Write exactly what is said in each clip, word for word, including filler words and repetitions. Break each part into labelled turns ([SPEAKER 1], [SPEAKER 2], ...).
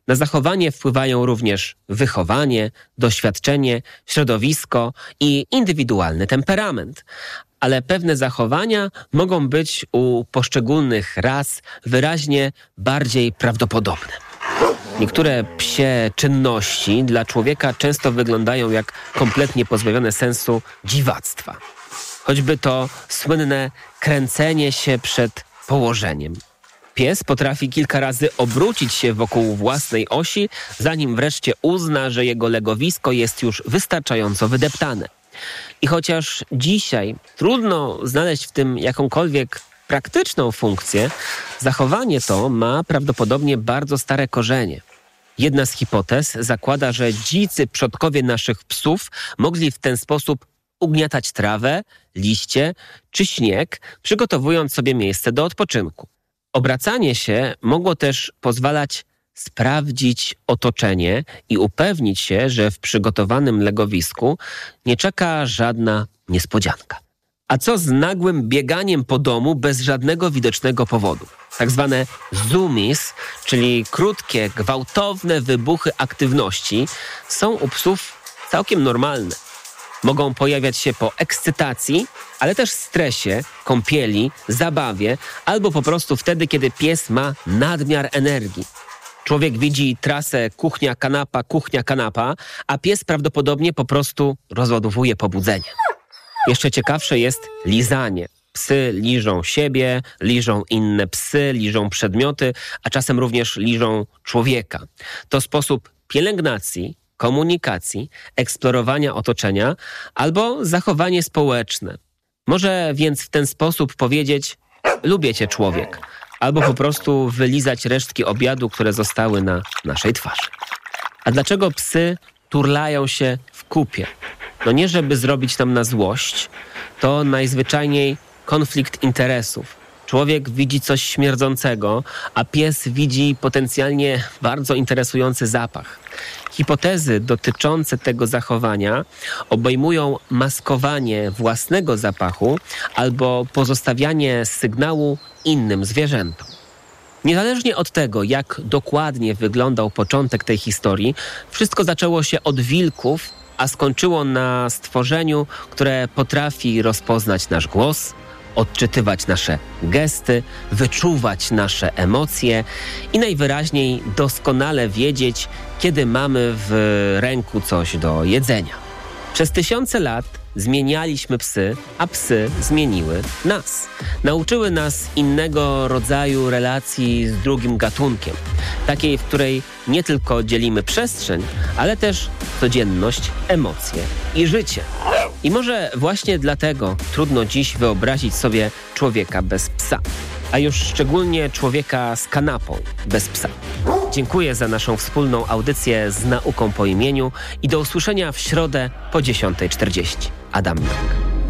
[SPEAKER 1] Na zachowanie wpływają również wychowanie, doświadczenie, środowisko i indywidualny temperament. Ale pewne zachowania mogą być u poszczególnych ras wyraźnie bardziej prawdopodobne. Niektóre psie czynności dla człowieka często wyglądają jak kompletnie pozbawione sensu dziwactwa. Choćby to słynne kręcenie się przed położeniem. Pies potrafi kilka razy obrócić się wokół własnej osi, zanim wreszcie uzna, że jego legowisko jest już wystarczająco wydeptane. I chociaż dzisiaj trudno znaleźć w tym jakąkolwiek praktyczną funkcję, zachowanie to ma prawdopodobnie bardzo stare korzenie. Jedna z hipotez zakłada, że dzicy przodkowie naszych psów mogli w ten sposób ugniatać trawę, liście czy śnieg, przygotowując sobie miejsce do odpoczynku. Obracanie się mogło też pozwalać sprawdzić otoczenie i upewnić się, że w przygotowanym legowisku nie czeka żadna niespodzianka. A co z nagłym bieganiem po domu bez żadnego widocznego powodu? Tak zwane zoomies, czyli krótkie, gwałtowne wybuchy aktywności, są u psów całkiem normalne. Mogą pojawiać się po ekscytacji, ale też stresie, kąpieli, zabawie albo po prostu wtedy, kiedy pies ma nadmiar energii. Człowiek widzi trasę kuchnia, kanapa, kuchnia, kanapa, a pies prawdopodobnie po prostu rozładowuje pobudzenie. Jeszcze ciekawsze jest lizanie. Psy liżą siebie, liżą inne psy, liżą przedmioty, a czasem również liżą człowieka. To sposób pielęgnacji, komunikacji, eksplorowania otoczenia albo zachowanie społeczne. Może więc w ten sposób powiedzieć: lubię cię, człowiek, albo po prostu wylizać resztki obiadu, które zostały na naszej twarzy. A dlaczego psy turlają się w kupie? No nie żeby zrobić nam na złość, to najzwyczajniej konflikt interesów. Człowiek widzi coś śmierdzącego, a pies widzi potencjalnie bardzo interesujący zapach. Hipotezy dotyczące tego zachowania obejmują maskowanie własnego zapachu albo pozostawianie sygnału innym zwierzętom. Niezależnie od tego, jak dokładnie wyglądał początek tej historii, wszystko zaczęło się od wilków, a skończyło na stworzeniu, które potrafi rozpoznać nasz głos, odczytywać nasze gesty, wyczuwać nasze emocje i najwyraźniej doskonale wiedzieć, kiedy mamy w ręku coś do jedzenia. Przez tysiące lat zmienialiśmy psy, a psy zmieniły nas. Nauczyły nas innego rodzaju relacji z drugim gatunkiem. Takiej, w której nie tylko dzielimy przestrzeń, ale też codzienność, emocje i życie. I może właśnie dlatego trudno dziś wyobrazić sobie człowieka bez psa, a już szczególnie człowieka z kanapą bez psa. Dziękuję za naszą wspólną audycję z nauką po imieniu i do usłyszenia w środę po dziesiątej czterdzieści. Adam Mrok.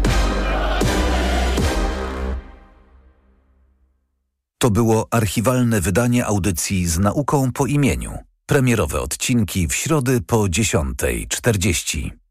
[SPEAKER 2] To było archiwalne wydanie audycji z nauką po imieniu. Premierowe odcinki w środę po dziesiątej czterdzieści.